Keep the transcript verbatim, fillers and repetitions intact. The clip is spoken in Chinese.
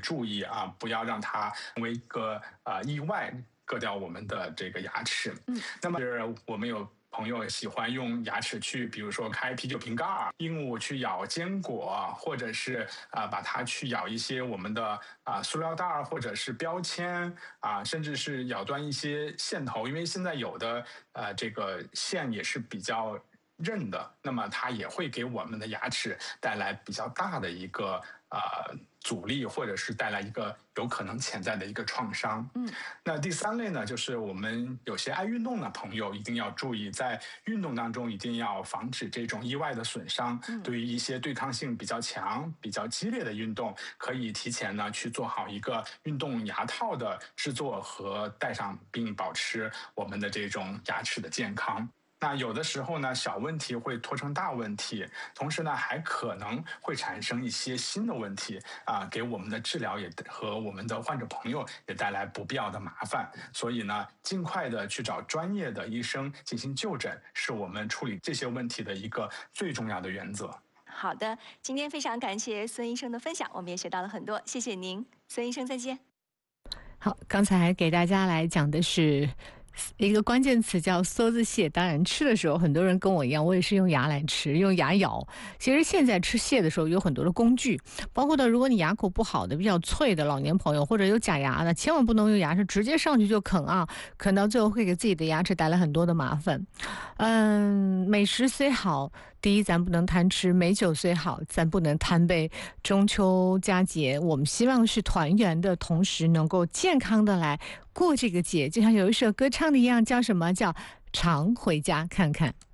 注意啊，不要让它成为一个呃意外割掉我们的这个牙齿。 嗯， 那么是我们有朋友喜欢用牙齿去，比如说开啤酒瓶盖、鹦鹉去咬坚果，或者是啊、呃、把它去咬一些我们的啊、呃、塑料袋或者是标签啊、呃，甚至是咬断一些线头，因为现在有的呃这个线也是比较韧的，那么它也会给我们的牙齿带来比较大的一个呃阻力，或者是带来一个有可能潜在的一个创伤。 嗯， 那第三类呢，就是我们有些爱运动的朋友一定要注意，在运动当中一定要防止这种意外的损伤。 嗯， 对于一些对抗性比较强、比较激烈的运动，可以提前呢去做好一个运动牙套的制作和戴上，并保持我们的这种牙齿的健康。那有的时候呢，小问题会拖成大问题，同时呢，还可能会产生一些新的问题啊，给我们的治疗也和我们的患者朋友也带来不必要的麻烦。所以呢，尽快的去找专业的医生进行就诊，是我们处理这些问题的一个最重要的原则。 好的，今天非常感谢孙医生的分享，我们也学到了很多，谢谢您，孙医生再见。 好，刚才给大家来讲的是一个关键词叫梭子蟹。当然吃的时候很多人跟我一样，我也是用牙来吃，用牙咬。其实现在吃蟹的时候有很多的工具，包括的如果你牙口不好的比较脆的老年朋友，或者有假牙的，千万不能用牙齿直接上去就啃啊，啃到最后会给自己的牙齿带来很多的麻烦。嗯，美食虽好，第一咱不能贪吃，美酒虽好，咱不能贪杯。中秋佳节我们希望是团圆的同时能够健康的来过这个节，就像有一首歌唱的一样，叫什么？叫常回家看看。